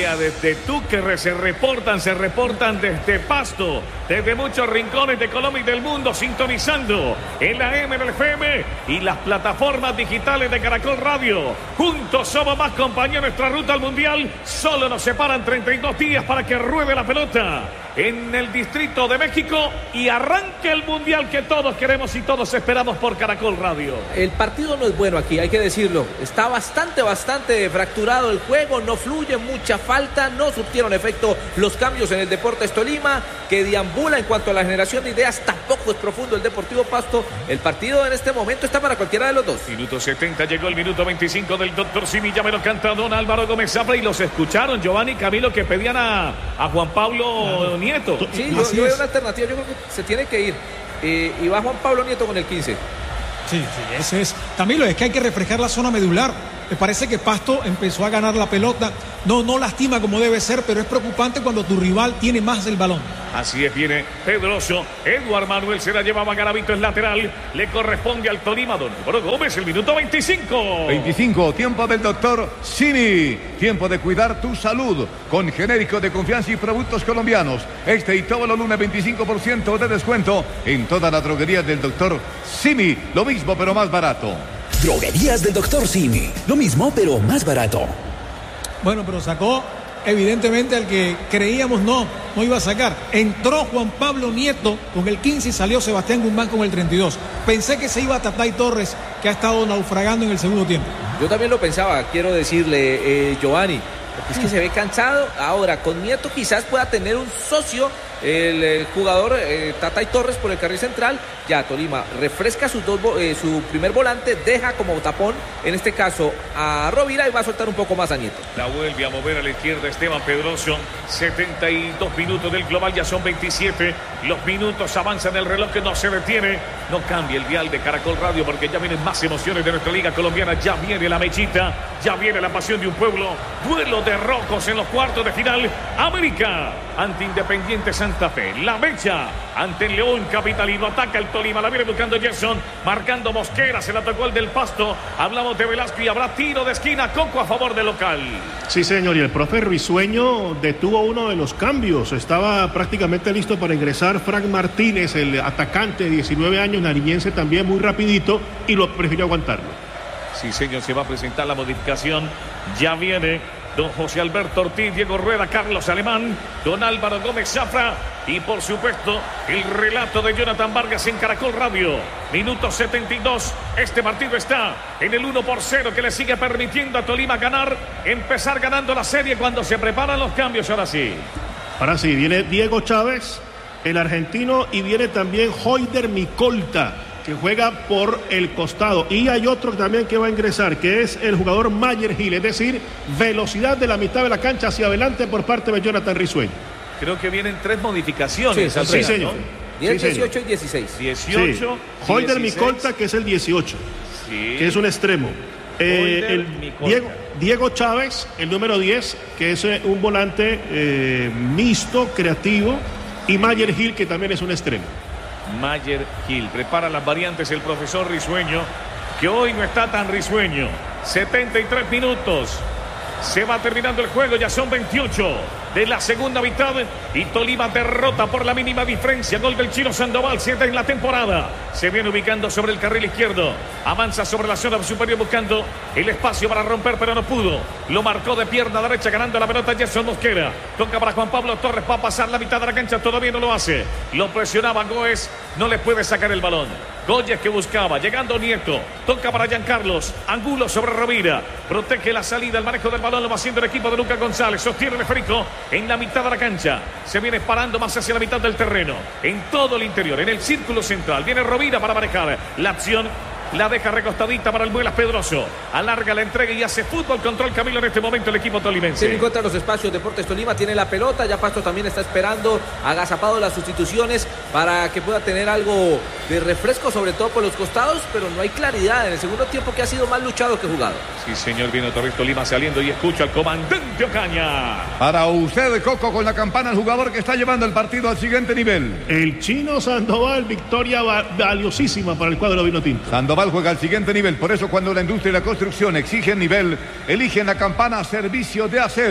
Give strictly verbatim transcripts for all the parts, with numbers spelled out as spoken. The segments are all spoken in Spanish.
Vea, desde Túquerres se reportan, se reportan desde Pasto, desde muchos rincones de Colombia y del mundo, sintonizando en la M, en el F M y las plataformas digitales de Caracol Radio. Juntos somos más compañía, nuestra ruta al Mundial. Solo nos separan treinta y dos días para que ruede la pelota en el Distrito de México y arranque el Mundial que todos queremos y todos esperamos por Caracol Radio. El partido no es bueno aquí, hay que decirlo. Está bastante, bastante fracturado el juego, no fluye, mucha falta, no surtieron efecto los cambios en el Deportes Tolima, que deambula en cuanto a la generación de ideas. Tampoco es profundo el Deportivo Pasto. El partido en este momento está para cualquiera de los dos. Minuto setenta, llegó el minuto veinticinco del doctor Simi, ya me lo canta don Álvaro Gómez Zafra, y los escucharon, Giovanni y Camilo, que pedían a, a Juan Pablo Nieto. Sí, yo, yo veo una alternativa, yo creo que se tiene que ir. Eh, y va Juan Pablo Nieto con el quince. Sí, sí, ese es. Camilo, es que hay que refrescar la zona medular. Me parece que Pasto empezó a ganar la pelota. No, no lastima como debe ser, pero es preocupante cuando tu rival tiene más el balón. Así es, viene Pedroso. Eduard Manuel se la llevaba, Garavito es lateral. Le corresponde al Tolima, don Álvaro Gómez, el minuto veinticinco. veinticinco, tiempo del doctor Simi. Tiempo de cuidar tu salud con genérico de confianza y productos colombianos. Este y todos los lunes veinticinco por ciento de descuento en toda la droguería del doctor Simi. Lo mismo pero más barato. Droguerías del doctor Simi. Lo mismo pero más barato. Bueno, pero sacó evidentemente al que creíamos no, no iba a sacar. Entró Juan Pablo Nieto con el quince y salió Sebastián Guzmán con el treinta y dos. Pensé que se iba a Tatay Torres, que ha estado naufragando en el segundo tiempo. Yo también lo pensaba, quiero decirle, eh, Giovanni, porque es que se ve cansado. Ahora, con Nieto quizás pueda tener un socio, el, el jugador eh, Tatay Torres por el carril central. Ya Tolima refresca sus dos, eh, su primer volante, deja como tapón, en este caso, a Rovira, y va a soltar un poco más a Nieto. La vuelve a mover a la izquierda Esteban Pedroso. setenta y dos minutos del global, ya son veintisiete. Los minutos avanzan, el reloj que no se detiene. No cambia el dial de Caracol Radio, porque ya vienen más emociones de nuestra liga colombiana. Ya viene la mechita, ya viene la pasión de un pueblo. Duelo de rojos en los cuartos de final. América ante Independiente Santa Fe. La mecha ante el León capitalino. Ataca el Tolima, la viene buscando Gerson, marcando Mosquera, se la tocó el del Pasto. Hablamos de Velasco y habrá tiro de esquina. Coco a favor del local. Sí, señor, y el profe Risueño detuvo uno de los cambios. Estaba prácticamente listo para ingresar Frank Martínez, el atacante de diecinueve años, nariñense también, muy rapidito, y lo prefirió aguantarlo. Sí, señor, se va a presentar la modificación. Ya viene don José Alberto Ortiz, Diego Rueda, Carlos Alemán, don Álvaro Gómez Zafra y por supuesto el relato de Jonathan Vargas en Caracol Radio. Minuto setenta y dos, este partido está en el uno por cero, que le sigue permitiendo a Tolima ganar, empezar ganando la serie cuando se preparan los cambios. Ahora sí. Ahora sí, viene Diego Chávez, el argentino, y viene también Hoyder Micolta, que juega por el costado, y hay otro también que va a ingresar, que es el jugador Mayer Gil, es decir, velocidad de la mitad de la cancha hacia adelante por parte de Jonathan Risueño. Creo que vienen tres modificaciones. Sí, sí, señor. diez, sí, dieciocho y dieciséis. dieciocho, sí. Hoyder Micolta, que es el dieciocho, sí, que es un extremo. Eh, el Diego, Diego Chávez, el número diez, que es un volante eh, mixto, creativo, y Mayer Gil, que también es un extremo. Mayer Gil prepara las variantes el profesor Risueño, que hoy no está tan risueño. setenta y tres minutos, se va terminando el juego, ya son veintiocho de la segunda mitad y Tolima derrota por la mínima diferencia. Gol del Chino Sandoval, siete en la temporada. Se viene ubicando sobre el carril izquierdo, avanza sobre la zona superior buscando el espacio para romper, pero no pudo. Lo marcó de pierna derecha, ganando la pelota Gerson Mosquera. Toca para Juan Pablo Torres, va a pasar la mitad de la cancha, todavía no lo hace. Lo presionaba Goes, no le puede sacar el balón. Goyes que buscaba, llegando Nieto, toca para Giancarlos, Angulo sobre Rovira, protege la salida, el manejo del balón lo va haciendo el equipo de Lucas González, sostiene el esférico en la mitad de la cancha, se viene parando más hacia la mitad del terreno, en todo el interior, en el círculo central, viene Rovira para manejar la acción. La deja recostadita para el Muelas Pedroso. Alarga la entrega y hace fútbol control, Camilo, en este momento el equipo tolimense. Se encuentra los espacios. Deportes Tolima tiene la pelota. Ya Pasto también está esperando, agazapado las sustituciones para que pueda tener algo de refresco, sobre todo por los costados, pero no hay claridad en el segundo tiempo, que ha sido más luchado que jugado. Sí, señor, viene Torres Tolima saliendo y escucha al comandante Ocaña. Para usted, Coco, con la campana, el jugador que está llevando el partido al siguiente nivel. El Chino Sandoval, victoria valiosísima para el cuadro vinotinto. Sandoval juega al siguiente nivel, por eso cuando la industria y la construcción exigen nivel, eligen la campana Servicio de Acero.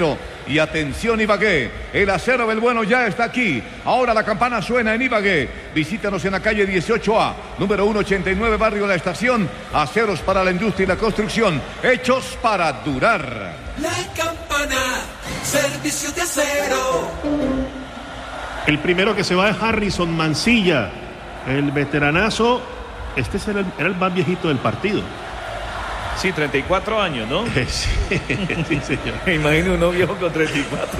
Y atención Ibagué, el acero del bueno ya está aquí. Ahora la campana suena en Ibagué. Visítanos en la calle dieciocho A, número ciento ochenta y nueve, barrio La Estación. Aceros para la industria y la construcción, hechos para durar. La Campana, servicio de acero. El primero que se va es Harrison Mancilla, el veteranazo. Este era el, era el más viejito del partido. Sí, treinta y cuatro años, ¿no? Sí, sí, señor. Me imagino uno viejo con treinta y cuatro.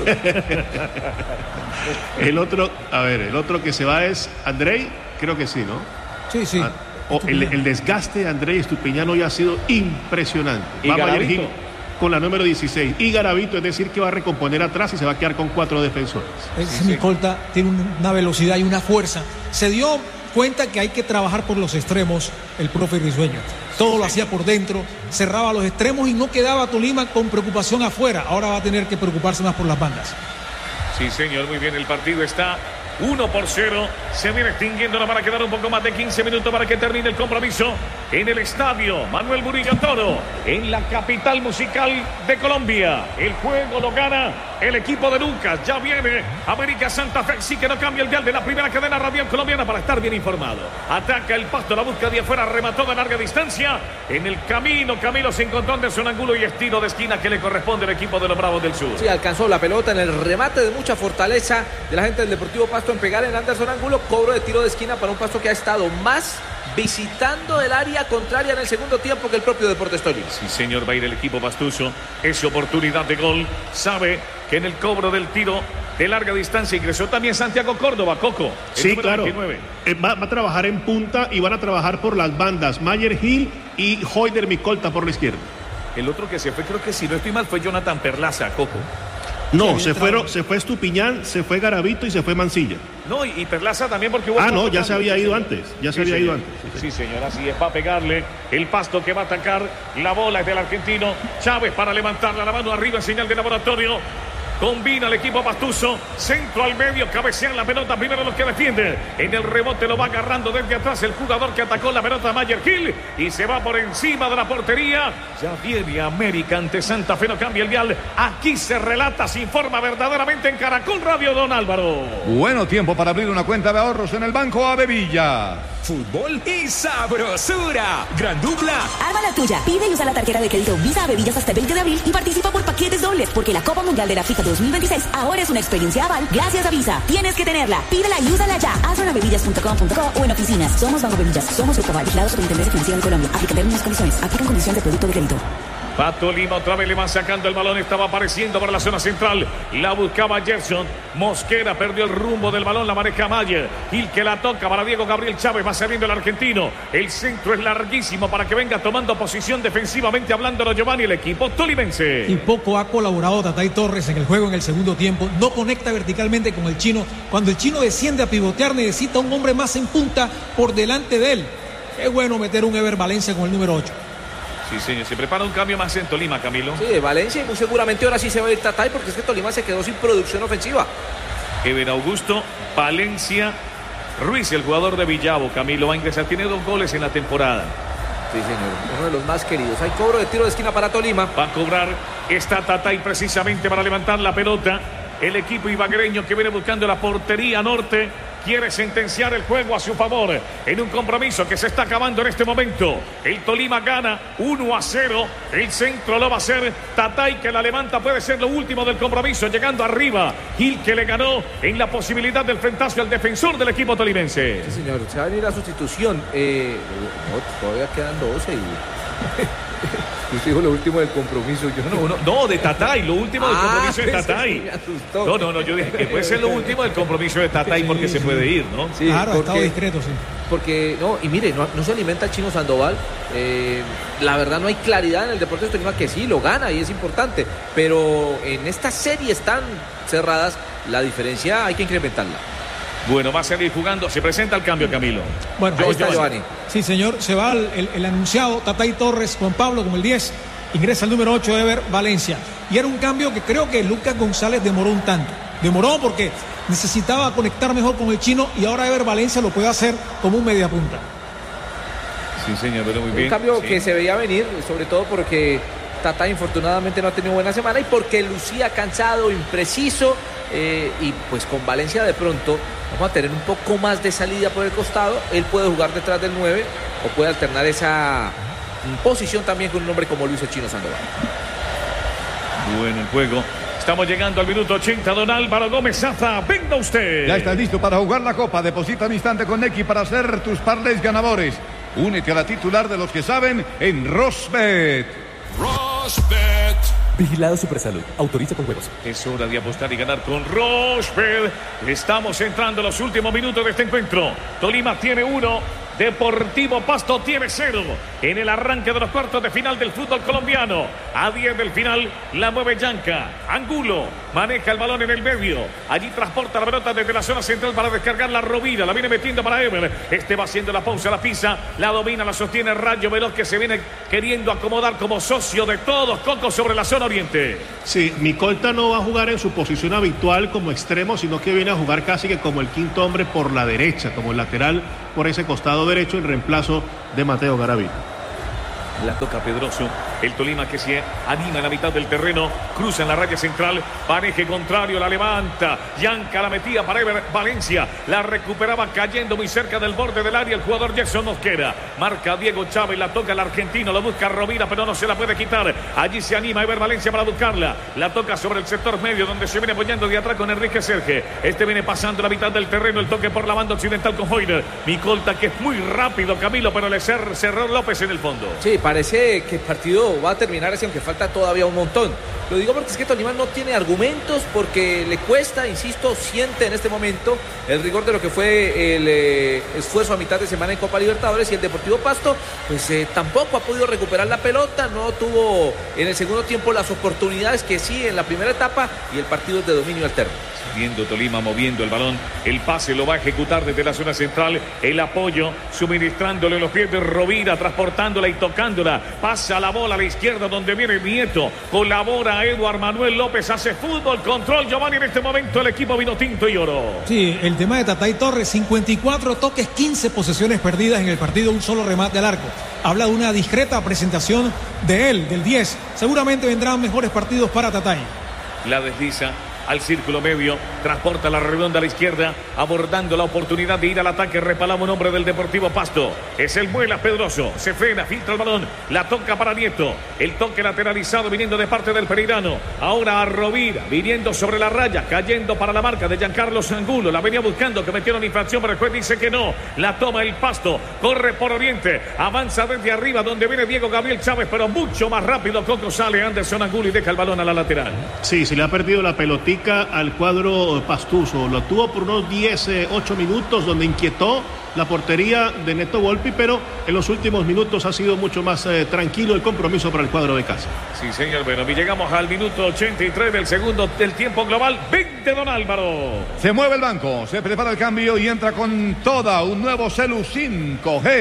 El otro, a ver, el otro que se va es Andrei, creo que sí, ¿no? Sí, sí. Ah, oh, el, el desgaste de Andrei Estupiñán hoy ha sido impresionante. ¿Y Va Mayer Garavito? Gil con la número dieciséis. Y Garavito, es decir, que va a recomponer atrás y se va a quedar con cuatro defensores. Ese Micolta tiene una velocidad y una fuerza. Se dio cuenta que hay que trabajar por los extremos el profe Risueño. Todo lo hacía por dentro, cerraba los extremos y no quedaba Tolima con preocupación afuera. Ahora va a tener que preocuparse más por las bandas. Sí, señor, muy bien, el partido está uno por cero, se viene extinguiendo para quedar un poco más de quince minutos para que termine el compromiso en el estadio Manuel Murillo Toro, en la capital musical de Colombia. El juego lo gana el equipo de Lucas. Ya viene América Santa Fe, sí que no cambia el dial de la primera cadena radial colombiana para estar bien informado. Ataca el Pasto, la busca de afuera, remató de larga distancia. En el camino, Camilo se encontró Anderson Angulo y estilo de esquina que le corresponde al equipo de los Bravos del Sur. Sí, alcanzó la pelota en el remate de mucha fortaleza de la gente del Deportivo Pasto en pegar en Anderson Angulo. Cobro de tiro de esquina para un Pasto que ha estado más visitando el área contraria en el segundo tiempo que el propio Deportes Tolima. Sí, señor, va a ir el equipo pastuso. Es oportunidad de gol. Sabe que en el cobro del tiro de larga distancia ingresó también Santiago Córdoba, Coco. Sí, claro. Eh, va, va a trabajar en punta y van a trabajar por las bandas. Mayer Gil y Hoyder Micolta por la izquierda. El otro que se fue, creo que si no estoy mal, fue Jonathan Perlaza, Coco. No, se fueron, se fue Estupiñán, se fue Garavito y se fue Mancilla. No, y, y Perlaza también porque hubo... Ah, no, ya se había ido antes. Ya se Sí, había señor. ido antes. Sí, sí. Sí, señor, así es. Va a pegarle el Pasto que va a atacar. La bola es del argentino Chávez para levantarla, la mano arriba en señal de laboratorio. Combina el equipo pastuso, centro al medio, cabecean la pelota, primero los que defienden. En el rebote lo va agarrando desde atrás el jugador que atacó la pelota, Mayer Gil, y se va por encima de la portería. Ya viene América ante Santa Fe, no cambia el dial. Aquí se relata, se informa verdaderamente en Caracol Radio, don Álvaro. Bueno, tiempo para abrir una cuenta de ahorros en el Banco Avevilla. Fútbol y sabrosura. Gran dupla. Arma la tuya. Pide y usa la tarjeta de crédito Visa a Bebillas hasta el veinte de abril y participa por paquetes dobles porque la Copa Mundial de la FIFA dos mil veintiséis ahora es una experiencia aval gracias a Visa. Tienes que tenerla. Pídela y úsala ya. Hazlo en bebillas punto com punto co o en oficinas. Somos Banco Bebillas. Somos Grupo Aval. Vigilados por Superintendencia Financiera de Colombia. Aplican términos y condiciones. Aplican condiciones de producto de crédito. Pato Lima otra vez le van sacando el balón, estaba apareciendo por la zona central, la buscaba Gerson, Mosquera perdió el rumbo del balón, la maneja Mayer, Gil que la toca para Diego Gabriel Chávez, va saliendo el argentino, el centro es larguísimo para que venga tomando posición defensivamente hablando Giovanni, el equipo tolimense. Y poco ha colaborado Tatay Torres en el juego en el segundo tiempo, no conecta verticalmente con el chino, cuando el chino desciende a pivotear necesita un hombre más en punta por delante de él. Es bueno meter un Ever Valencia con el número ocho. Sí, señor, se prepara un cambio más en Tolima, Camilo. Sí, de Valencia y muy seguramente ahora sí se va a ir Tatay porque es que Tolima se quedó sin producción ofensiva. Ever Augusto, Valencia, Ruiz, el jugador de Villavo, Camilo va a ingresar, tiene dos goles en la temporada. Sí, señor, uno de los más queridos. Hay cobro de tiro de esquina para Tolima. Va a cobrar, está Tatay precisamente para levantar la pelota. El equipo ibaguereño que viene buscando la portería norte quiere sentenciar el juego a su favor en un compromiso que se está acabando en este momento. El Tolima gana uno a cero. El centro lo va a hacer Tatay que la levanta. Puede ser lo último del compromiso. Llegando arriba. Gil que le ganó en la posibilidad del frentazo al defensor del equipo tolimense. Sí, señor. Se va a venir la sustitución. Eh, no, todavía quedan doce y... Usted dijo lo último del compromiso. Yo no, no, no, de Tatay, lo último del ah, compromiso de Tatay. No, no, no, yo dije que puede ser lo último del compromiso de Tatay sí, porque sí, se puede ir, ¿no? Sí, claro, ha estado discreto, sí. Porque, no, y mire, no, no se alimenta el Chino Sandoval. Eh, la verdad no hay claridad en el Deportes Tolima que sí, lo gana y es importante. Pero en estas series tan cerradas, la diferencia hay que incrementarla. Bueno, va a salir jugando. Se presenta el cambio, Camilo. Bueno, ahí está Giovanni. Sí, señor. Se va el, el, el anunciado Tatay Torres, Juan Pablo como el diez. Ingresa el número ocho, Ever Valencia. Y era un cambio que creo que Lucas González demoró un tanto. Demoró porque necesitaba conectar mejor con el chino y ahora Ever Valencia lo puede hacer como un mediapunta. Sí, señor, pero muy bien. Un cambio sí. que se veía venir, sobre todo porque Tata infortunadamente no ha tenido buena semana y porque lucía cansado, impreciso, eh, y pues con Valencia de pronto vamos a tener un poco más de salida por el costado. Él puede jugar detrás del nueve o puede alternar esa posición también con un hombre como Luis el Chino Sandoval. Bueno el juego. Estamos llegando al minuto ochenta, don Álvaro Gómez Saza, venga usted. Ya estás listo para jugar la Copa. Deposita un instante con Nequi para hacer tus parlays ganadores. Únete a la titular de los que saben en Rosbet. Rosbet. Vigilado Supersalud. Autoriza con juegos. Es hora de apostar y ganar con Rosbet. Estamos entrando a los últimos minutos de este encuentro. Tolima tiene uno. Deportivo Pasto tiene cero en el arranque de los cuartos de final del fútbol colombiano. A diez del final la mueve Yanca. Angulo maneja el balón en el medio. Allí transporta la pelota desde la zona central para descargar la Rovira. La viene metiendo para Ever. Este va haciendo la pausa, la pisa, la domina, la sostiene Rayo Veloz, que se viene queriendo acomodar como socio de todos. Coco sobre la zona oriente. Sí, Micolta no va a jugar en su posición habitual como extremo, sino que viene a jugar casi que como el quinto hombre por la derecha, como el lateral por ese costado derecho en reemplazo de Mateo Garavito. La toca Pedroso. El Tolima que se anima en la mitad del terreno. Cruza en la raya central. Pareje contrario, la levanta. Yanca la metía para Ever Valencia. La recuperaba cayendo muy cerca del borde del área el jugador Jason Mosquera. Marca Diego Chávez. La toca el argentino. Lo busca Rovira, pero no se la puede quitar. Allí se anima Ever Valencia para buscarla. La toca sobre el sector medio, donde se viene apoyando de atrás con Enrique Serge. Este viene pasando la mitad del terreno. El toque por la banda occidental con Hoyner. Micolta, que es muy rápido, Camilo, pero le cerró López en el fondo. Sí, parece que el partido va a terminar así, aunque falta todavía un montón. Lo digo porque es que Tolima no tiene argumentos, porque le cuesta, insisto, siente en este momento el rigor de lo que fue el eh, esfuerzo a mitad de semana en Copa Libertadores, y el Deportivo Pasto pues eh, tampoco ha podido recuperar la pelota, no tuvo en el segundo tiempo las oportunidades que sí en la primera etapa, y el partido es de dominio alterno. Viendo Tolima moviendo el balón, el pase lo va a ejecutar desde la zona central, el apoyo suministrándole los pies de Rovira, transportándola y tocándola, pasa la bola a la izquierda donde viene Nieto, colabora Eduard Manuel López, hace fútbol, control Giovanni en este momento el equipo vino tinto y oro. Sí, el tema de Tatay Torres, cincuenta y cuatro toques, quince posesiones perdidas en el partido, un solo remate al arco. Habla de una discreta presentación de él, del diez. Seguramente vendrán mejores partidos para Tatay. La desliza al círculo medio, transporta la redonda a la izquierda, abordando la oportunidad de ir al ataque. Repalamos un hombre del Deportivo Pasto, es el Muelas Pedroso, se frena, filtra el balón, la toca para Nieto, el toque lateralizado viniendo de parte del pereirano, ahora a Rovira, viniendo sobre la raya, cayendo para la marca de Giancarlo Angulo, la venía buscando, que metieron infracción, pero el juez dice que no, la toma el Pasto, corre por Oriente, avanza desde arriba donde viene Diego Gabriel Chávez, pero mucho más rápido Coco, sale Anderson Angulo y deja el balón a la lateral. Sí, se le ha perdido la pelotita al cuadro pastuso, lo tuvo por unos diez, ocho minutos donde inquietó la portería de Neto Volpi, pero en los últimos minutos ha sido mucho más eh, tranquilo el compromiso para el cuadro de casa. Sí, señor, bueno, y llegamos al minuto ochenta y tres del segundo del tiempo global. veinte, don Álvaro. Se mueve el banco, se prepara el cambio y entra con toda un nuevo Celu cinco G.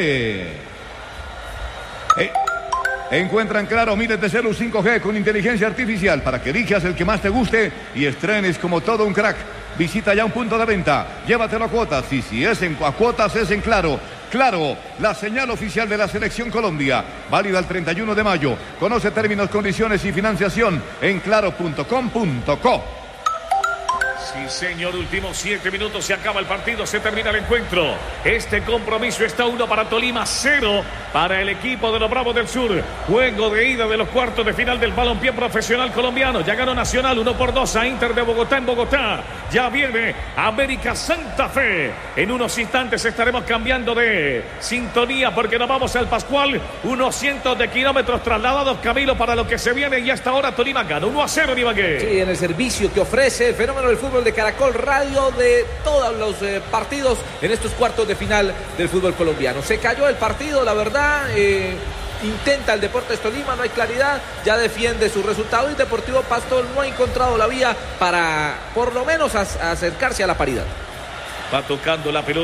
Eh. Encuentran claro miles de Celu cinco G con inteligencia artificial para que elijas el que más te guste y estrenes como todo un crack. Visita ya un punto de venta, llévatelo a cuotas, y si es en a cuotas es en Claro. Claro, la señal oficial de la Selección Colombia, válida el treinta y uno de mayo. Conoce términos, condiciones y financiación en claro punto com punto co. Sí, señor, últimos siete minutos, se acaba el partido, se termina el encuentro. Este compromiso está uno para Tolima, cero para el equipo de los Bravos del Sur. Juego de ida de los cuartos de final del balompié profesional colombiano. Ya ganó Nacional uno por dos a Inter de Bogotá en Bogotá. Ya viene América Santa Fe. En unos instantes estaremos cambiando de sintonía porque nos vamos al Pascual. Unos cientos de kilómetros trasladados, Camilo, para lo que se viene, y hasta ahora Tolima gana uno a cero en Ibagué. Sí, en el servicio que ofrece el fenómeno del fútbol de Caracol Radio de todos los eh, partidos en estos cuartos de final del fútbol colombiano. Se cayó el partido, la verdad, eh, intenta el Deportes Tolima, no hay claridad, ya defiende su resultado, y Deportivo Pasto no ha encontrado la vía para por lo menos as- acercarse a la paridad. Va tocando la pelota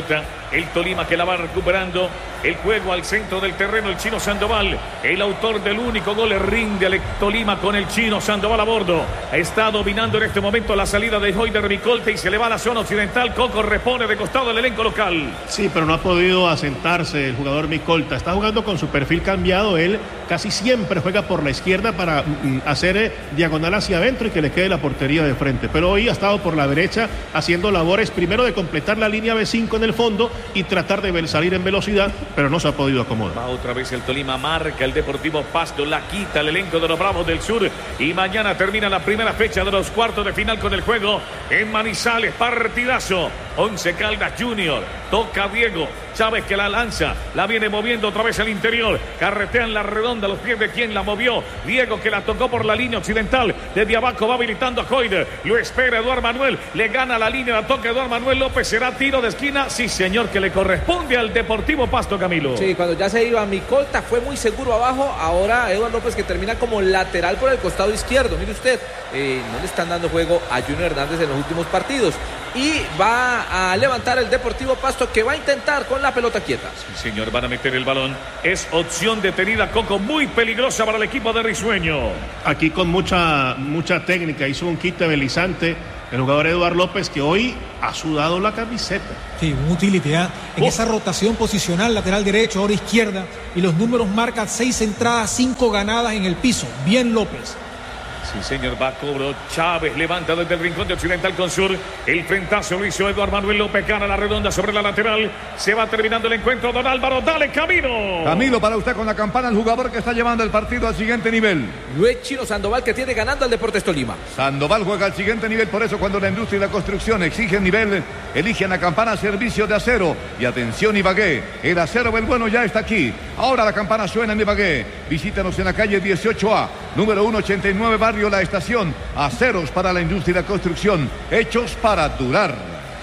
El Tolima que la va recuperando. El juego al centro del terreno, el Chino Sandoval. El autor del único gol le rinde al Tolima con el Chino Sandoval a bordo. Está dominando en este momento la salida de Hoyder Micolta y se le va a la zona occidental. Coco repone de costado el elenco local. Sí, pero no ha podido asentarse el jugador Micolta. Está jugando con su perfil cambiado. Él casi siempre juega por la izquierda para mm, hacer eh, diagonal hacia adentro y que le quede la portería de frente. Pero hoy ha estado por la derecha haciendo labores primero de completar la línea B cinco en el fondo y tratar de salir en velocidad, pero no se ha podido acomodar. Va otra vez el Tolima, marca el Deportivo Pasto, la quita el elenco de los Bravos del Sur y mañana termina la primera fecha de los cuartos de final con el juego en Manizales. Partidazo. Once Caldas Junior, toca Diego Chávez que la lanza, la viene moviendo otra vez al interior, carretean la redonda a los pies de quien la movió, Diego que la tocó por la línea occidental, desde abajo va habilitando a Hoyder, lo espera Eduardo Manuel, le gana la línea, la toca Eduardo Manuel López, será tiro de esquina, sí señor, que le corresponde al Deportivo Pasto, Camilo. Sí, cuando ya se iba Micolta fue muy seguro abajo, ahora Eduardo López que termina como lateral por el costado izquierdo, mire usted, eh, no le están dando juego a Junior Hernández en los últimos partidos. Y va a levantar el Deportivo Pasto que va a intentar con la pelota quieta. Sí, señor, van a meter el balón. Es opción detenida, Coco, muy peligrosa para el equipo de Risueño. Aquí con mucha, mucha técnica, hizo un quite belizante el jugador Eduardo López que hoy ha sudado la camiseta. Sí, un utilidad en oh. esa rotación posicional, lateral derecho, ahora izquierda. Y los números marcan seis entradas, cinco ganadas en el piso. Bien López. Sí, señor, va a cobro. Chávez levanta desde el rincón de Occidental con Sur. El frentazo lo hizo Eduardo Manuel López. Gana la redonda sobre la lateral. Se va terminando el encuentro. Don Álvaro, dale Camilo. Camilo, para usted con la campana, el jugador que está llevando el partido al siguiente nivel. Luis Chino Sandoval que tiene ganando al Deportes Tolima. Sandoval juega al siguiente nivel. Por eso cuando la industria y la construcción exigen nivel, eligen la campana servicio de acero. Y atención Ibagué, el acero del bueno ya está aquí. Ahora la campana suena en Ibagué. Visítanos en la calle dieciocho A, número ciento ochenta y nueve, barrio La Estación. Aceros para la industria y la construcción, hechos para durar.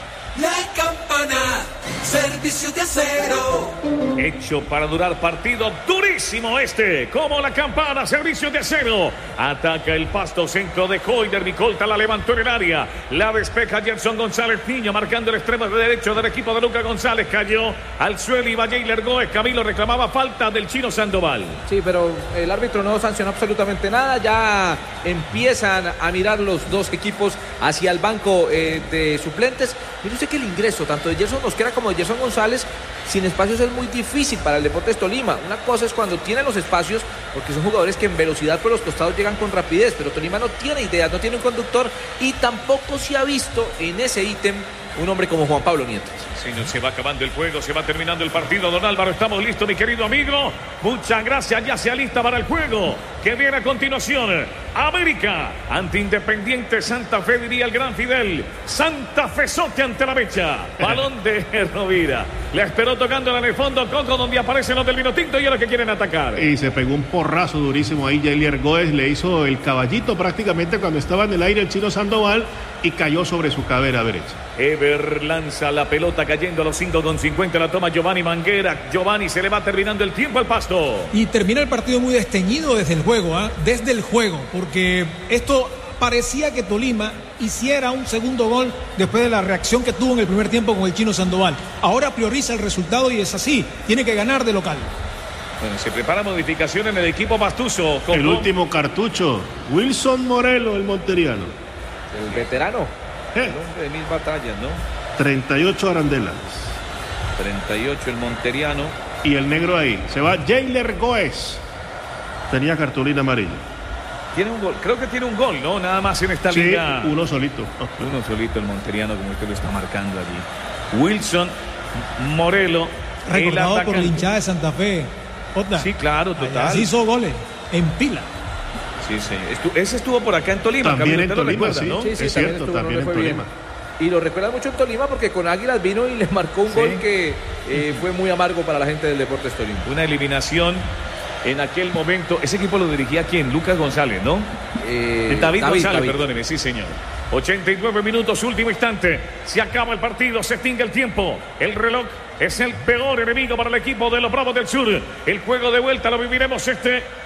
La campana, servicio de acero. Hecho para durar, partido durísimo este. Como la campana, servicio de acero. Ataca el Pasto, centro de Hoyder Micolta, la levantó en el área. La despeja Gerson González Niño, marcando el extremo de derecho del equipo de Lucas González. Cayó al suelo y Valleiler Goes. Camilo reclamaba falta del Chino Sandoval. Sí, pero el árbitro no sancionó absolutamente nada. Ya empiezan a mirar los dos equipos hacia el banco eh, de suplentes. Mire usted que el ingreso tanto de Gerson Mosquera como de Gerson González sin espacios es muy difícil para el Deportes Tolima. Una cosa es cuando tienen los espacios, porque son jugadores que en velocidad por los costados llegan con rapidez, pero Tolima no tiene ideas, no tiene un conductor y tampoco se ha visto en ese ítem un hombre como Juan Pablo Nieto. Señor, se va acabando el juego, se va terminando el partido. Don Álvaro, estamos listos, mi querido amigo. Muchas gracias, ya se alista para el juego que viene a continuación. América ante Independiente Santa Fe, diría el gran Fidel. Santa Fezote ante la mecha. Balón de Rovira. Le esperó tocándola en el fondo, Coco, donde aparecen los del vino tinto y a los que quieren atacar. Y se pegó un porrazo durísimo ahí. Jailier Goes le hizo el caballito prácticamente cuando estaba en el aire el Chino Sandoval y cayó sobre su cadera derecha. Ever lanza la pelota cayendo a los cinco con cincuenta, la toma Giovanni Manguera. Giovanni, se le va terminando el tiempo al Pasto. Y termina el partido muy desteñido desde el juego, ¿eh? desde el juego, porque esto parecía que Tolima hiciera un segundo gol después de la reacción que tuvo en el primer tiempo con el Chino Sandoval. Ahora prioriza el resultado y es así, tiene que ganar de local. Bueno, se prepara modificación en el equipo pastuso. El último cartucho, Wilson Morelo, el monteriano. El veterano. ¿Eh? El hombre de mil batallas, ¿no? treinta y ocho arandelas. treinta y ocho el monteriano. Y el negro ahí. Se va Jailier Goes. Tenía cartulina amarilla. Tiene un gol, creo que tiene un gol, ¿no? Nada más en esta sí, liga. uno solito. Uno solito el monteriano, como usted lo está marcando allí. Wilson Morelo. Recordado por la hinchada de Santa Fe. Otra. Sí, claro, total. Así hizo goles en pila. Sí, sí. Estu ese estuvo por acá en Tolima. También Camilo, en Tolima, recuerda, sí. ¿no? Sí, sí, es también cierto, estuvo, también no en Tolima. Bien. Y lo recuerda mucho en Tolima porque con Águilas vino y le marcó un sí. gol que eh, fue muy amargo para la gente del Deportes Tolima. Una eliminación en aquel momento. Ese equipo lo dirigía ¿quién? Lucas González, ¿no? Eh, David, David González, David. perdóneme, sí señor. ochenta y nueve minutos, último instante. Se acaba el partido, se extingue el tiempo. El reloj es el peor enemigo para el equipo de los Bravos del Sur. El juego de vuelta lo viviremos este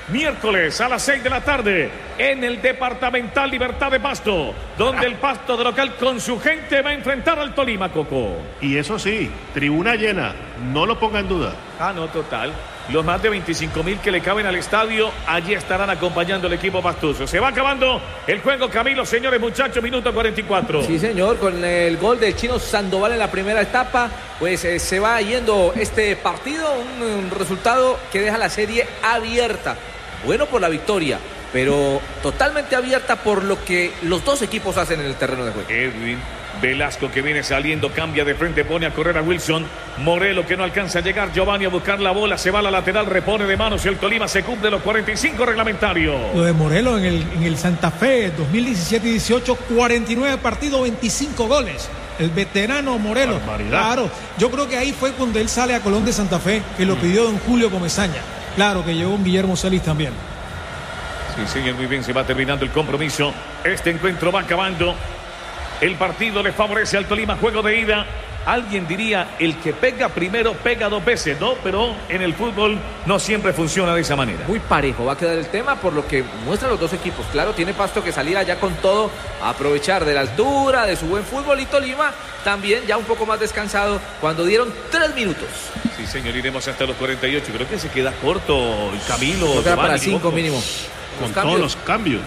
miércoles a las seis de la tarde en el Departamental Libertad de Pasto, donde el Pasto de local con su gente va a enfrentar al Tolima, Coco. Y eso sí, tribuna llena, no lo ponga en duda. Ah, no, total. Los más de veinticinco mil que le caben al estadio, allí estarán acompañando al equipo pastuso. Se va acabando el juego, Camilo, señores, muchachos, minuto cuarenta y cuatro. Sí, señor, con el gol del chino Sandoval en la primera etapa, pues eh, se va yendo este partido, un, un resultado que deja la serie abierta. Bueno por la victoria, pero totalmente abierta por lo que los dos equipos hacen en el terreno de juego. Edwin Velasco, que viene saliendo, cambia de frente, pone a correr a Wilson. Morelo, que no alcanza a llegar. Giovanni a buscar la bola, se va a la lateral, repone de manos y el Tolima se cumple los cuarenta y cinco reglamentarios. Lo de Morelo en el, en el Santa Fe dos mil diecisiete y dieciocho, cuarenta y nueve partidos, veinticinco goles. El veterano Morelo. Barbaridad. Claro, yo creo que ahí fue cuando él sale a Colón de Santa Fe, que lo pidió don Julio Comesaña. Claro que llegó un Guillermo Celis también. Sí, señor, muy bien, se va terminando el compromiso. Este encuentro va acabando. El partido le favorece al Tolima, juego de ida. Alguien diría, el que pega primero pega dos veces, ¿no? Pero en el fútbol no siempre funciona de esa manera. Muy parejo va a quedar el tema por lo que muestran los dos equipos. Claro, tiene Pasto que salir allá con todo, a aprovechar de la altura, de su buen fútbol, y Tolima también ya un poco más descansado cuando dieron tres minutos. Sí, señor, iremos hasta los cuarenta y ocho. Creo que se queda corto el Camilo. No queda para cinco mínimo. Con Los todos cambios. los cambios.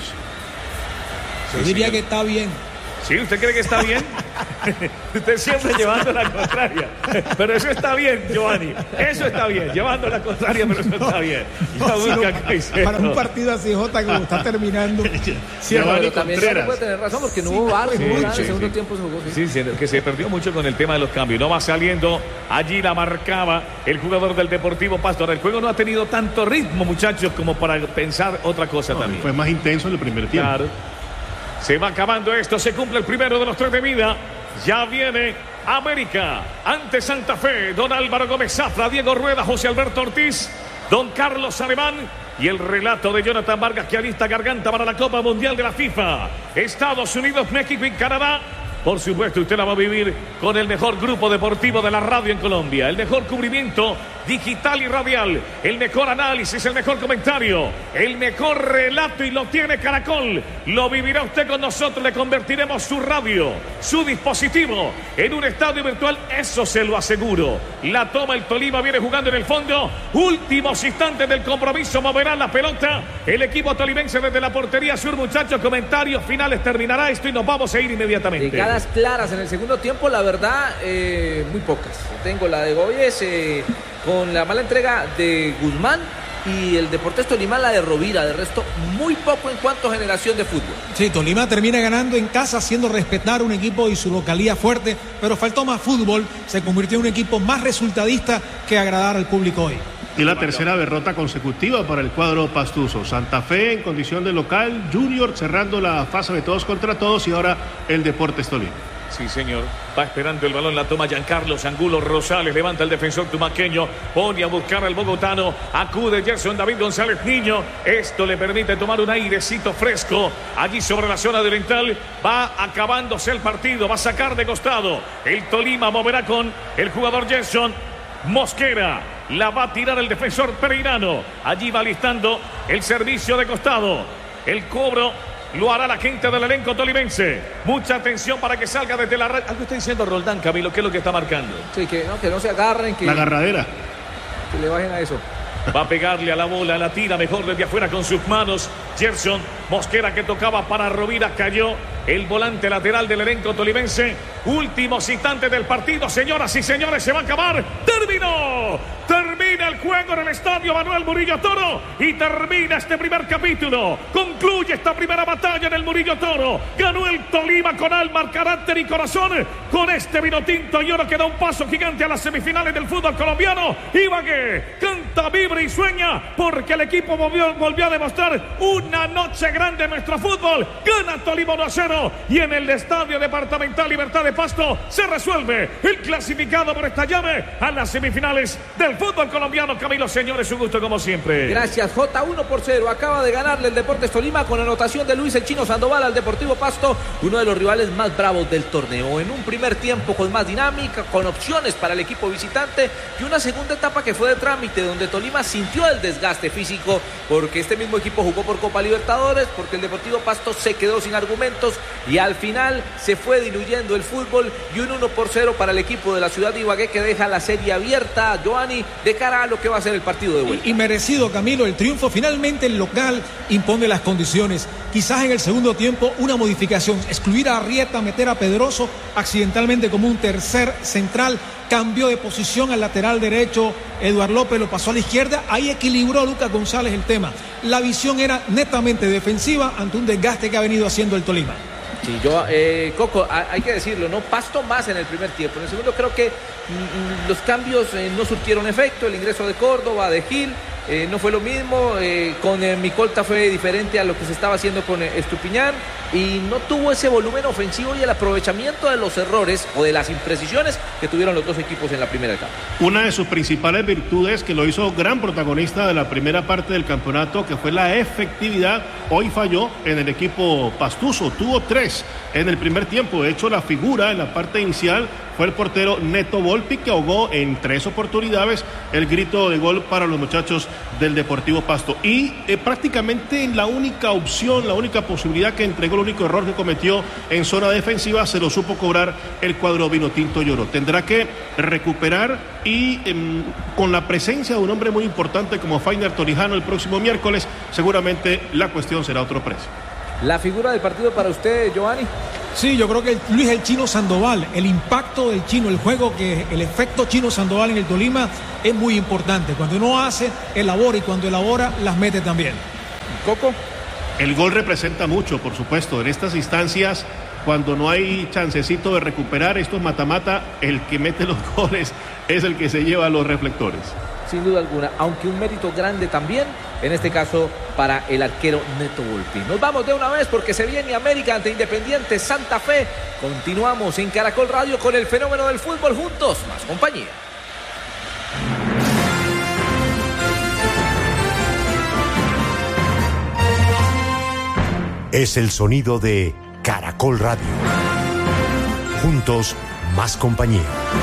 Yo Sí, diría señor. que está bien. ¿Sí? ¿Usted cree que está bien? Usted siempre llevando la contraria. Pero eso está bien, Giovanni. Eso está bien. Llevando la contraria, pero eso está bien. Ya No, busca sino Caicedo. para un partido así, Jota, como está terminando. Giovanni Pero también se Contreras. puede tener razón porque no hubo bar, sí, no hubo nada, sí, el segundo sí. tiempo se jugó. sí. Sí, sí, que se perdió mucho con el tema de los cambios. No va saliendo. Allí la marcaba el jugador del Deportivo Pasto. Ahora, el juego no ha tenido tanto ritmo, muchachos, como para pensar otra cosa No, también. fue más intenso en el primer tiempo. Claro. Se va acabando esto, se cumple el primero de los tres de vida. Ya viene América ante Santa Fe. Don Álvaro Gómez Zafra, Diego Rueda, José Alberto Ortiz, don Carlos Alemán y el relato de Jonathan Vargas, que alista garganta para la Copa Mundial de la FIFA. Estados Unidos, México y Canadá. Por supuesto, usted la va a vivir con el mejor grupo deportivo de la radio en Colombia. El mejor cubrimiento digital y radial. El mejor análisis, el mejor comentario. El mejor relato, y lo tiene Caracol. Lo vivirá usted con nosotros. Le convertiremos su radio, su dispositivo, en un estadio virtual. Eso se lo aseguro. La toma el Tolima, viene jugando en el fondo. Últimos instantes del compromiso. Moverá la pelota el equipo tolimense desde la portería sur. Muchachos, comentarios finales. Terminará esto y nos vamos a ir inmediatamente. Llegadas claras en el segundo tiempo, la verdad, eh, muy pocas. Tengo la de Goyes eh, con la mala entrega de Guzmán y el Deportes Tolima la de Rovira. De resto, muy poco en cuanto a generación de fútbol. Sí, Tolima termina ganando en casa, haciendo respetar un equipo y su localía fuerte, pero faltó más fútbol, se convirtió en un equipo más resultadista que agradar al público hoy. Y la tercera derrota consecutiva para el cuadro pastuso. Santa Fe en condición de local, Junior cerrando la fase de todos contra todos y ahora el Deportes Tolima. Sí, señor. Va esperando el balón, la toma Giancarlo Angulo Rosales, levanta el defensor tumaqueño, pone a buscar al bogotano, acude Gerson David González Niño. Esto le permite tomar un airecito fresco allí sobre la zona oriental. Va acabándose el partido, va a sacar de costado. El Tolima moverá con el jugador Gerson Mosquera. La va a tirar el defensor pereirano. Allí va listando el servicio de costado. El cobro lo hará la gente del elenco tolimense. Mucha atención para que salga desde la red. Algo está diciendo Roldán, Camilo, ¿qué es lo que está marcando? Sí, que no, que no se agarren, que, La agarradera. que le bajen a eso. Va a pegarle a la bola, la tira mejor desde afuera con sus manos. Gerson Mosquera, que tocaba para Rovira, cayó el volante lateral del elenco tolimense. Últimos instantes del partido, señoras y señores, se va a acabar. ¡Terminó! Termina el juego en el estadio Manuel Murillo Toro y termina este primer capítulo. Concluye esta primera batalla en el Murillo Toro. Ganó el Tolima con alma, carácter y corazón. Con este vino tinto y oro que da un paso gigante a las semifinales del fútbol colombiano. Ibagué canta, vibra y sueña porque el equipo volvió, volvió a demostrar una noche grande nuestro fútbol. Gana Tolima uno a cero. Y en el Estadio Departamental Libertad de Pasto se resuelve el clasificado por esta llave a las semifinales del fútbol colombiano. Camilo, señores, un gusto como siempre. Gracias, J. uno por cero. Acaba de ganarle el Deportes Tolima con anotación de Luis el Chino Sandoval al Deportivo Pasto, uno de los rivales más bravos del torneo. En un primer tiempo con más dinámica, con opciones para el equipo visitante, y una segunda etapa que fue de trámite, donde Tolima sintió el desgaste físico, porque este mismo equipo jugó por Copa Libertadores, porque el Deportivo Pasto se quedó sin argumentos, y al final se fue diluyendo el fútbol, y un uno por cero para el equipo de la ciudad de Ibagué, que deja la serie abierta, Giovanni, de cara a lo que va a ser el partido de vuelta. Y, y merecido, Camilo, el triunfo. Finalmente el local impone las condiciones. Quizás en el segundo tiempo una modificación, excluir a Arrieta, meter a Pedroso accidentalmente como un tercer central, cambió de posición al lateral derecho, Eduard López lo pasó a la izquierda, ahí equilibró Lucas González el tema. La visión era netamente defensiva ante un desgaste que ha venido haciendo el Tolima. Sí, yo, eh, Coco, hay que decirlo, no Pasto más en el primer tiempo. En el segundo creo que mm, los cambios eh, no surtieron efecto, el ingreso de Córdoba, de Gil, eh, no fue lo mismo, eh, con eh, Micolta fue diferente a lo que se estaba haciendo con eh, Estupiñán, y no tuvo ese volumen ofensivo y el aprovechamiento de los errores o de las imprecisiones que tuvieron los dos equipos en la primera etapa. Una de sus principales virtudes, que lo hizo gran protagonista de la primera parte del campeonato, que fue la efectividad, hoy falló en el equipo pastuso, tuvo tres en el primer tiempo. De hecho, la figura en la parte inicial fue el portero Neto Volpi, que ahogó en tres oportunidades el grito de gol para los muchachos del Deportivo Pasto. Y eh, prácticamente la única opción, la única posibilidad que entregó, el único error que cometió en zona defensiva, se lo supo cobrar el cuadro vinotinto Lloró. Tendrá que recuperar y eh, con la presencia de un hombre muy importante como Fainer Torijano el próximo miércoles, seguramente la cuestión será otro precio. ¿La figura del partido para usted, Giovanni? Sí, yo creo que Luis el Chino Sandoval, el impacto del Chino, el juego, que el efecto Chino Sandoval en el Tolima es muy importante. Cuando uno hace, elabora, y cuando elabora, las mete también. Coco. El gol representa mucho, por supuesto. En estas instancias, cuando no hay chancecito de recuperar estos mata-mata, el que mete los goles es el que se lleva los reflectores. Sin duda alguna, aunque un mérito grande también, en este caso para el arquero Neto Volpi. Nos vamos de una vez porque se viene América ante Independiente Santa Fe. Continuamos en Caracol Radio con el fenómeno del fútbol juntos, más compañía. Es el sonido de Caracol Radio. Juntos, más compañía.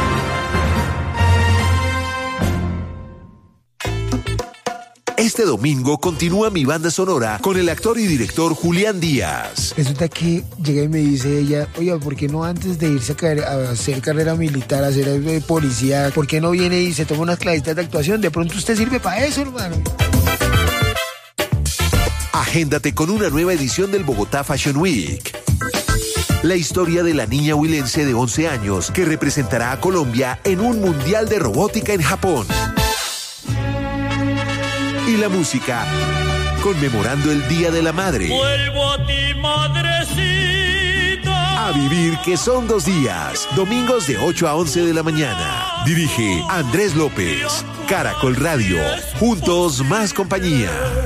Este domingo continúa mi banda sonora con el actor y director Julián Díaz. Resulta que llega y me dice ella, oiga, ¿por qué no antes de irse a, a hacer carrera militar, a hacer eh, policía, por qué no viene y se toma unas clasitas de actuación? De pronto usted sirve para eso, hermano. Agéndate con una nueva edición del Bogotá Fashion Week. La historia de la niña huilense de once años que representará a Colombia en un mundial de robótica en Japón. Y la música, conmemorando el Día de la Madre. Vuelvo a ti, madrecita. A vivir, que son dos días. Domingos de ocho a once de la mañana. Dirige Andrés López. Caracol Radio. Juntos, más compañía.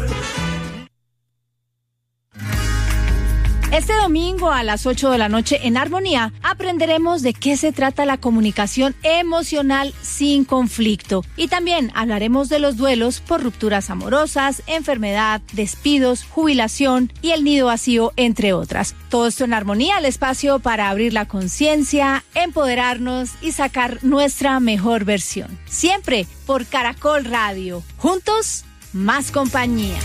Este domingo a las ocho de la noche en Armonía aprenderemos de qué se trata la comunicación emocional sin conflicto, y también hablaremos de los duelos por rupturas amorosas, enfermedad, despidos, jubilación y el nido vacío, entre otras. Todo esto en Armonía, el espacio para abrir la conciencia, empoderarnos y sacar nuestra mejor versión. Siempre por Caracol Radio. Juntos, más compañía.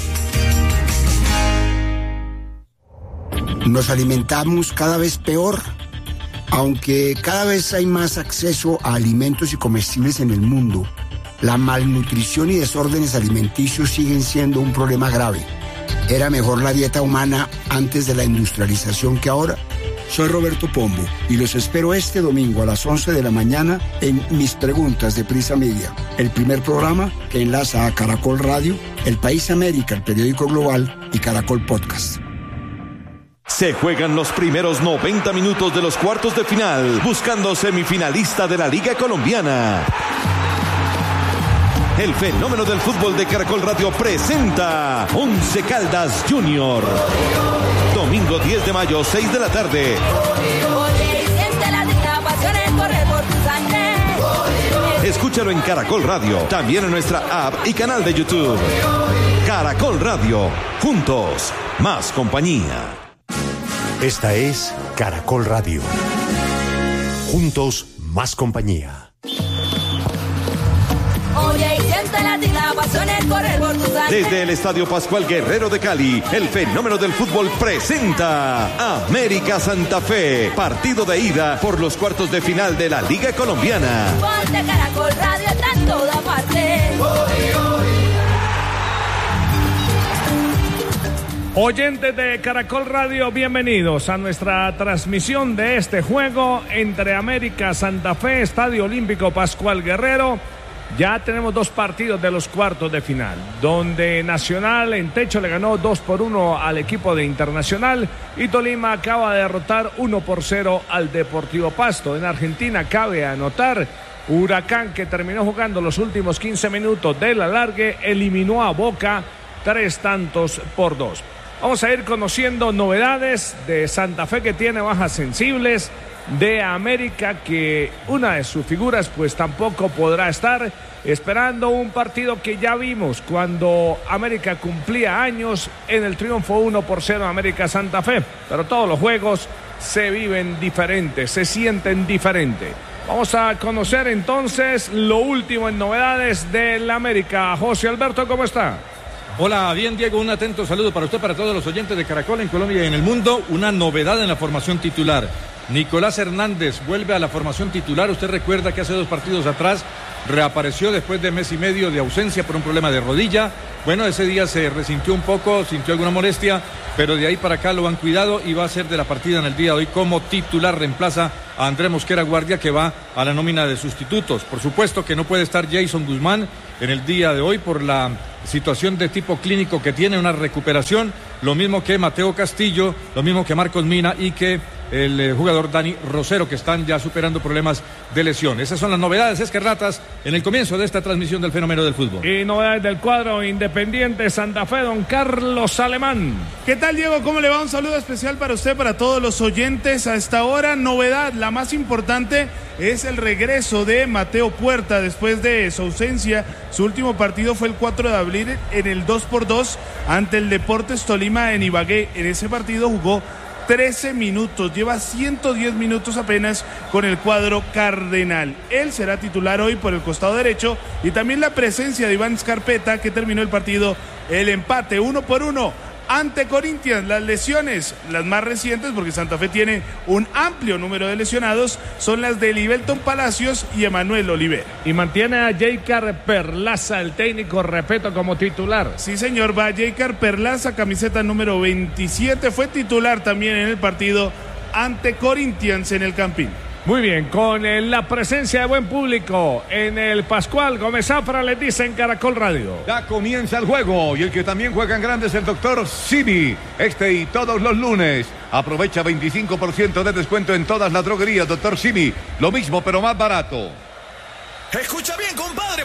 Nos alimentamos cada vez peor, aunque cada vez hay más acceso a alimentos y comestibles en el mundo. La malnutrición y desórdenes alimenticios siguen siendo un problema grave. ¿Era mejor la dieta humana antes de la industrialización que ahora? Soy Roberto Pombo y los espero este domingo a las once de la mañana en Mis Preguntas de Prisa Media, el primer programa que enlaza a Caracol Radio, El País América, el periódico global, y Caracol Podcast. Se juegan los primeros noventa minutos de los cuartos de final, buscando semifinalista de la Liga Colombiana. el fenómeno del fútbol de Caracol Radio presenta Once Caldas Junior. Domingo diez de mayo, seis de la tarde. Escúchalo en Caracol Radio, también en nuestra app y canal de YouTube. Caracol Radio, juntos, más compañía. Esta es Caracol Radio. Juntos, más compañía. Oye, y siente latir la pasión en correr por tu sangre. Desde el Estadio Pascual Guerrero de Cali, el fenómeno del fútbol presenta América Santa Fe, partido de ida por los cuartos de final de la Liga Colombiana. Ponte Caracol Radio, está en toda parte. Oyentes de Caracol Radio, bienvenidos a nuestra transmisión de este juego entre América Santa Fe, Estadio Olímpico Pascual Guerrero. Ya tenemos dos partidos de los cuartos de final, donde Nacional en techo le ganó dos por uno al equipo de Internacional y Tolima acaba de derrotar uno por cero al Deportivo Pasto. En Argentina cabe anotar, Huracán, que terminó jugando los últimos quince minutos del alargue, eliminó a Boca tres tantos por dos. Vamos a ir conociendo novedades de Santa Fe, que tiene bajas sensibles, de América, que una de sus figuras pues tampoco podrá estar, esperando un partido que ya vimos cuando América cumplía años en el triunfo uno por cero América Santa Fe, pero todos los juegos se viven diferentes, se sienten diferentes. Vamos a conocer entonces lo último en novedades del América. José Alberto, ¿cómo está? Hola, bien Diego, un atento saludo para usted, para todos los oyentes de Caracol en Colombia y en el mundo. Una novedad en la formación titular. Nicolás Hernández vuelve a la formación titular. Usted recuerda que hace dos partidos atrás reapareció después de mes y medio de ausencia por un problema de rodilla. Bueno, ese día se resintió un poco, sintió alguna molestia, pero de ahí para acá lo han cuidado y va a ser de la partida en el día de hoy como titular. Reemplaza a Andrés Mosquera Guardia, que va a la nómina de sustitutos. Por supuesto que no puede estar Jason Guzmán en el día de hoy por la situación de tipo clínico que tiene, una recuperación, lo mismo que Mateo Castillo, lo mismo que Marcos Mina y que el eh, jugador Dani Rosero, que están ya superando problemas de lesión. Esas son las novedades escarlatas en el comienzo de esta transmisión del fenómeno del fútbol. Y novedades del cuadro Independiente Santa Fe, don Carlos Alemán. ¿Qué tal, Diego? ¿Cómo le va? Un saludo especial para usted, para todos los oyentes. A esta hora, novedad, la más importante es el regreso de Mateo Puerta después de su ausencia. Su último partido fue el cuatro de abril en el dos por dos ante el Deportes Tolima en Ibagué. En ese partido jugó trece minutos, lleva ciento diez minutos apenas con el cuadro cardenal. Él será titular hoy por el costado derecho, y también la presencia de Iván Scarpeta, que terminó el partido el empate uno por uno ante Corinthians. Las lesiones, las más recientes, porque Santa Fe tiene un amplio número de lesionados, son las de Libelton Palacios y Emanuel Olivera. Y mantiene a Jeicar Perlaza, el técnico, repito, como titular. Sí, señor, va Jeicar Perlaza, camiseta número veintisiete, fue titular también en el partido ante Corinthians en el Campín. Muy bien, con la presencia de buen público en el Pascual Gómez Zafra, les dice en Caracol Radio. Ya comienza el juego, y el que también juega en grande es el doctor Simi. Este y todos los lunes aprovecha veinticinco por ciento de descuento en todas las droguerías, doctor Simi. Lo mismo pero más barato. Escucha bien, compadre.